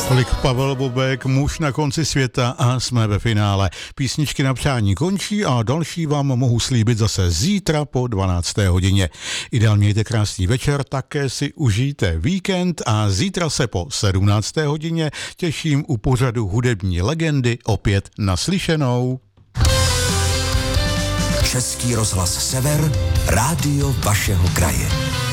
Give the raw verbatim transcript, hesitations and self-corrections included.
Tolik Pavel Bobek, muž na konci světa a jsme ve finále. Písničky na přání končí a další vám mohu slíbit zase zítra po dvanácté hodině. Ideálně mějte krásný večer, také si užijte víkend a zítra se po sedmnácté hodině těším u pořadu Hudební legendy opět naslyšenou. Český rozhlas Sever, rádio vašeho kraje.